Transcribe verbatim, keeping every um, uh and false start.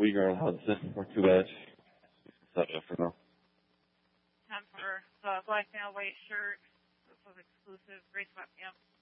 We girl Hudson. We're too bad. Set up for now. Time for the black male white shirt. This was exclusive. Race Web Camp.